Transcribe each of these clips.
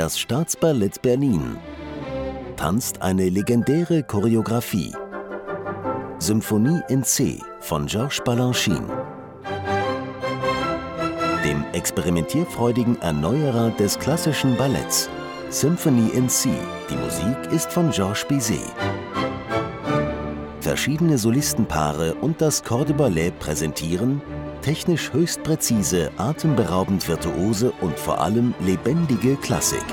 Das Staatsballett Berlin tanzt eine legendäre Choreografie. Symphonie in C von Georges Balanchine. Dem experimentierfreudigen Erneuerer des klassischen Balletts. Symphony in C. Die Musik ist von Georges Bizet. Verschiedene Solistenpaare und das Corps de Ballet präsentieren technisch höchst präzise, atemberaubend virtuose und vor allem lebendige Klassik.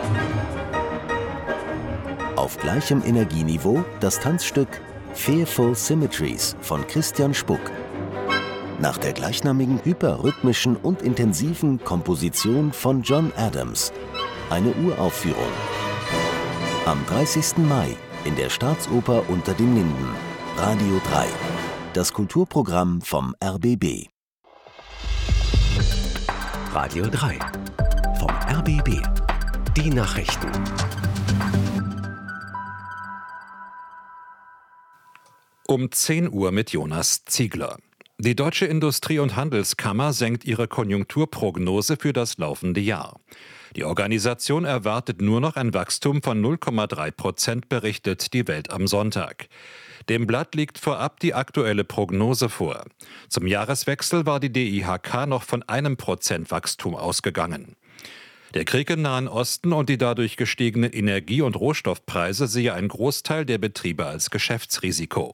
Auf gleichem Energieniveau das Tanzstück Fearful Symmetries von Christian Spuck. Nach der gleichnamigen hyperrhythmischen und intensiven Komposition von John Adams. Eine Uraufführung. Am 30. Mai in der Staatsoper unter den Linden. Radio 3. Das Kulturprogramm vom RBB. Radio 3 vom RBB. Die Nachrichten. Um 10 Uhr mit Jonas Ziegler. Die Deutsche Industrie- und Handelskammer senkt ihre Konjunkturprognose für das laufende Jahr. Die Organisation erwartet nur noch ein Wachstum von 0,3%, berichtet die Welt am Sonntag. Dem Blatt liegt vorab die aktuelle Prognose vor. Zum Jahreswechsel war die DIHK noch von 1% Wachstum ausgegangen. Der Krieg im Nahen Osten und die dadurch gestiegenen Energie- und Rohstoffpreise sehe ein Großteil der Betriebe als Geschäftsrisiko.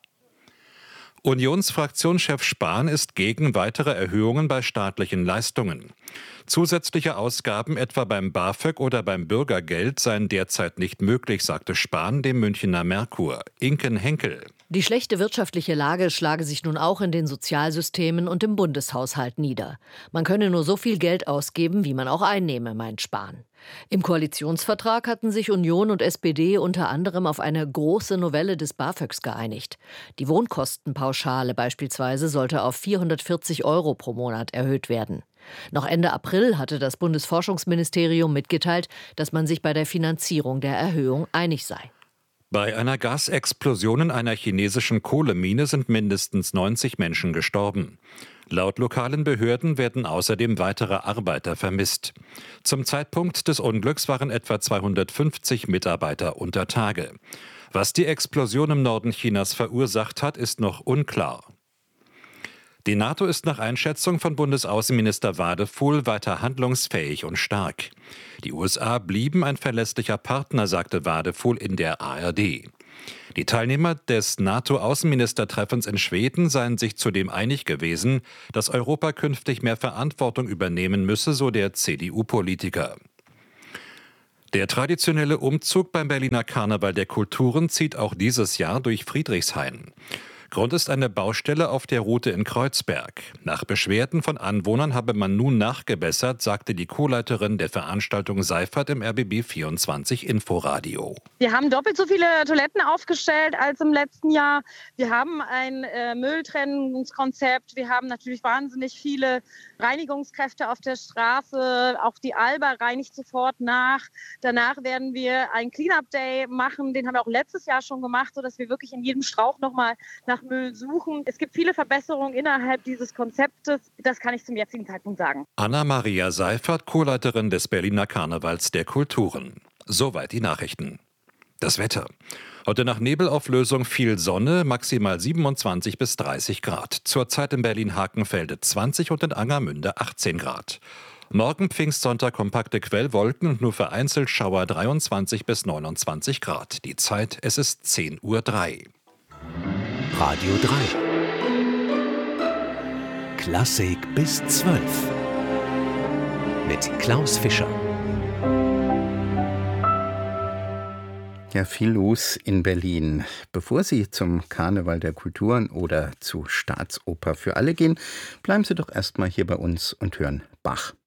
Unionsfraktionschef Spahn ist gegen weitere Erhöhungen bei staatlichen Leistungen. Zusätzliche Ausgaben etwa beim BAföG oder beim Bürgergeld seien derzeit nicht möglich, sagte Spahn dem Münchner Merkur. Inken Henkel. Die schlechte wirtschaftliche Lage schlage sich nun auch in den Sozialsystemen und im Bundeshaushalt nieder. Man könne nur so viel Geld ausgeben, wie man auch einnehme, meint Spahn. Im Koalitionsvertrag hatten sich Union und SPD unter anderem auf eine große Novelle des BAföGs geeinigt. Die Wohnkostenpauschale beispielsweise sollte auf 440 € pro Monat erhöht werden. Noch Ende April hatte das Bundesforschungsministerium mitgeteilt, dass man sich bei der Finanzierung der Erhöhung einig sei. Bei einer Gasexplosion in einer chinesischen Kohlemine sind mindestens 90 Menschen gestorben. Laut lokalen Behörden werden außerdem weitere Arbeiter vermisst. Zum Zeitpunkt des Unglücks waren etwa 250 Mitarbeiter unter Tage. Was die Explosion im Norden Chinas verursacht hat, ist noch unklar. Die NATO ist nach Einschätzung von Bundesaußenminister Wadefuhl weiter handlungsfähig und stark. Die USA blieben ein verlässlicher Partner, sagte Wadefuhl in der ARD. Die Teilnehmer des NATO-Außenministertreffens in Schweden seien sich zudem einig gewesen, dass Europa künftig mehr Verantwortung übernehmen müsse, so der CDU-Politiker. Der traditionelle Umzug beim Berliner Karneval der Kulturen zieht auch dieses Jahr durch Friedrichshain. Grund ist eine Baustelle auf der Route in Kreuzberg. Nach Beschwerden von Anwohnern habe man nun nachgebessert, sagte die Co-Leiterin der Veranstaltung Seifert im RBB 24 Inforadio. Wir haben doppelt so viele Toiletten aufgestellt als im letzten Jahr. Wir haben ein Mülltrennungskonzept. Wir haben natürlich wahnsinnig viele Reinigungskräfte auf der Straße. Auch die Alba reinigt sofort nach. Danach werden wir einen Clean-Up-Day machen. Den haben wir auch letztes Jahr schon gemacht, sodass wir wirklich in jedem Strauch nochmal nach Müll suchen. Es gibt viele Verbesserungen innerhalb dieses Konzeptes. Das kann ich zum jetzigen Zeitpunkt sagen. Anna-Maria Seifert, Co-Leiterin des Berliner Karnevals der Kulturen. Soweit die Nachrichten. Das Wetter. Heute nach Nebelauflösung viel Sonne, maximal 27 bis 30 Grad. Zurzeit in Berlin-Hakenfelde 20 und in Angermünde 18 Grad. Morgen Pfingstsonntag kompakte Quellwolken und nur vereinzelt Schauer 23 bis 29 Grad. Die Zeit, es ist 10:03 Uhr. Radio 3. Klassik bis 12. Mit Klaus Fischer. Ja, viel los in Berlin. Bevor Sie zum Karneval der Kulturen oder zu Staatsoper für alle gehen, bleiben Sie doch erstmal hier bei uns und hören Bach.